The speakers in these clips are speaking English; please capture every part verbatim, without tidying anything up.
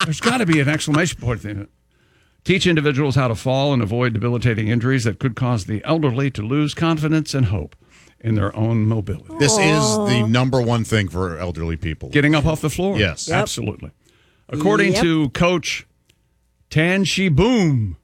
There's got to be an exclamation point thing. Teach individuals how to fall and avoid debilitating injuries that could cause the elderly to lose confidence and hope in their own mobility. This is the number one thing for elderly people. Getting up off the floor. Yes. Yep. Absolutely. According Yep. to Coach Tan Shi Boom.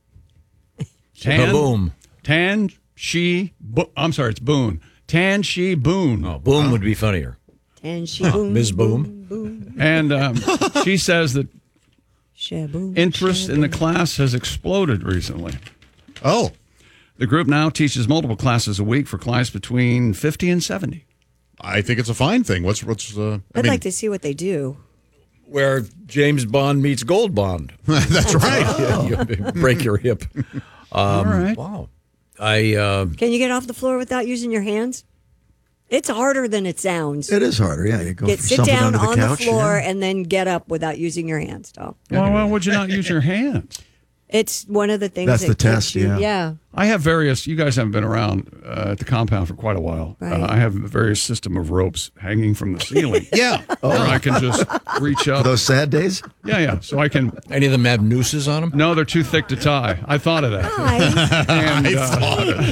Tan, Boom. Tan Shi Bo- I'm sorry, it's Boone. Tan Shi Boone. Oh, Boom would be funnier. And she boom, Miz Boom. boom. And um, she says that Shaboom, interest in the shaboom. class has exploded recently. Oh. The group now teaches multiple classes a week for clients between fifty and seventy. I think it's a fine thing. What's what's? Uh, I I'd mean, like to see what they do. Where James Bond meets Gold Bond. that's right. You break your hip. Um, All right. Wow. I uh, Can you get off the floor without using your hands? It's harder than it sounds. It is harder, yeah. You go Get, for sit something down under the on couch. the floor yeah. and then get up without using your hands, Tom. Well, why would you not use your hands? It's one of the things That's that the keeps test, you, yeah. yeah. I have various, you guys haven't been around uh, at the compound for quite a while. Right. Uh, I have a various system of ropes hanging from the ceiling. Yeah. Where I can just reach up. For those sad days? Yeah, yeah. So I can, any of them have nooses on them? no, they're too thick to tie. I thought of that. Nice. And, I uh, thought of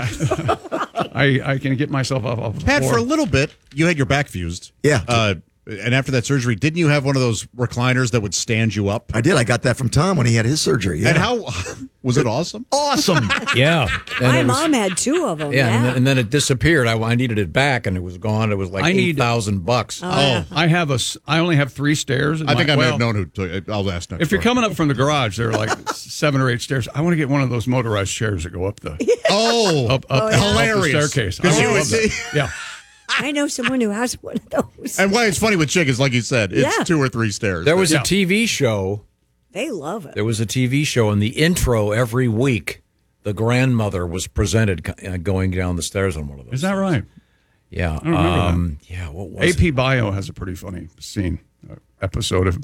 that. I, I can get myself off, off the Pat, floor. for a little bit, you had your back fused. Yeah. Uh, and after that surgery, didn't you have one of those recliners that would stand you up? I did. I got that from Tom when he had his surgery. Yeah. And how was it awesome? awesome. Yeah. And My it was- mom had two of them. Yeah, Yeah. And, then, and then it disappeared. I, I needed it back, and it was gone. It was like I need- eight thousand bucks. Oh, I have a. s- I only have three stairs. in I think my- I may well, have known who took it. I'll ask next. If you're door. coming up from the garage, there are like seven or eight stairs. I want to get one of those motorized chairs that go up the Oh, up, up, up hilarious. the staircase. 'Cause I you would would love that. see- Yeah. I know someone who has one of those. And why it's funny with Chick is, like you said, it's Yeah. two or three stairs. There was Yeah. a T V show. They love it. There was a T V show, and the intro every week, the grandmother was presented uh, going down the stairs on one of those. Is that right? Yeah. don't remember um, Yeah. What was A P it? Bio has a pretty funny scene, uh, episode of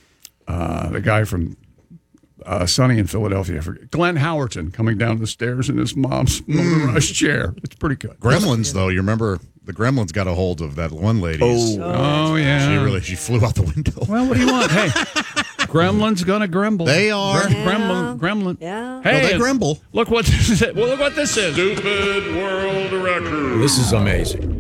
uh, the guy from uh, Sunny in Philadelphia. I forget, Glenn Howerton coming down the stairs in his mom's motorized chair. It's pretty good. Gremlins, though. You remember the Gremlins got a hold of that one lady. Oh. Oh, yeah. She really she flew out the window. Well, what do you want? Hey, Gremlin's gonna grumble. They are. Grem- Gremlin. Gremlin. Yeah. Hey, No, they and grumble. Look what this is. Well, look what this is. Stupid world record. This is amazing.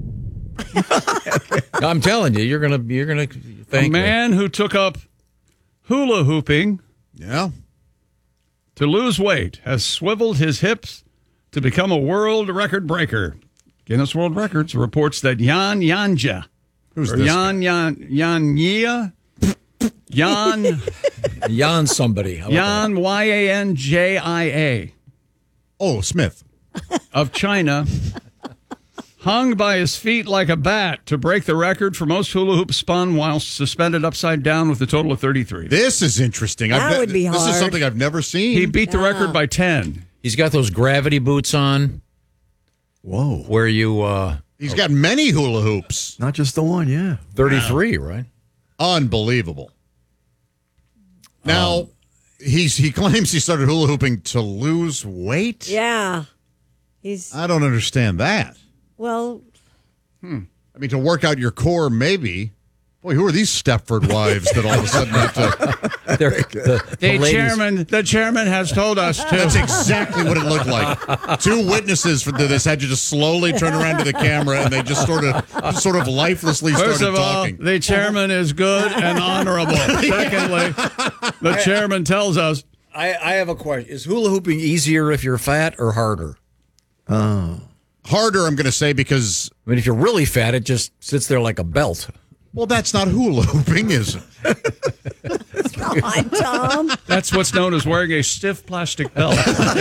I'm telling you, you're gonna you're gonna A thank me. man who took up hula hooping Yeah. to lose weight has swiveled his hips to become a world record breaker. Guinness World Records reports that Jan Janja, Who's or this? Jan Jan Janja, Jan Jan somebody. How about Jan Y A N J I A Oh, Smith. of China hung by his feet like a bat to break the record for most hula hoops spun while suspended upside down with a total of thirty-three. This is interesting. That I've ne- would be This is hard. something I've never seen. He beat the record by ten. that? He's got those gravity boots on Whoa. where you uh He's got many hula hoops. Not just the one, yeah. thirty-three, right? Unbelievable. Now, he's he claims he started hula hooping to lose weight. Yeah. He's, I don't understand that. well, I mean, to work out your core, maybe. Boy, who are these Stepford wives that all of a sudden have to... They're, the, The ladies- chairman, the chairman has told us to. That's exactly what it looked like. Two witnesses for this had to just slowly turn around to the camera, and they just sort of, just sort of lifelessly First started of all, talking. the chairman is good and honorable. Secondly, the chairman tells us I, I have a question. Is hula hooping easier if you're fat or harder? Harder, I'm going to say, because, I mean, if you're really fat, it just sits there like a belt. well, that's not hula hooping, is it? come on, Tom. that's what's known as wearing a stiff plastic belt.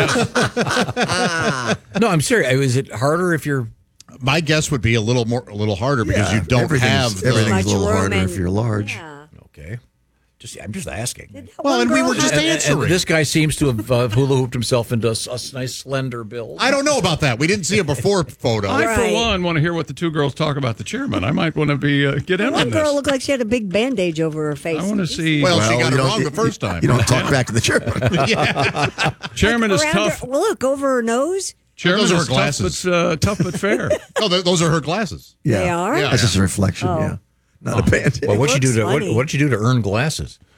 No, I'm serious. Is it harder if you're? My guess would be a little more, a little harder because Yeah, you don't everything's- have the... everything's Much a little room harder and- if you're large. Yeah. Okay. Just I'm just asking. Well, One and we girl were just had- And, and answering. this guy seems to have uh, hula hooped himself into a, s- a s- nice slender build. I don't know about that. We didn't see a before photo. I, for Right. one, want to hear what the two girls talk about the chairman. I might want to be uh, get in One on girl this. looked like she had a big bandage over her face. I want to see. Well, she got you it don't- wrong you- the first time. You don't talk back to the chairman. chairman is Around tough. her- well, look, over her nose. Chairman Those are her is tough, glasses. but uh, tough but fair. No, th- those are her glasses. Yeah. They are? Yeah. That's just a reflection, yeah. Not a band. Well, what'd you do looks to what, funny. what'd you do to earn glasses?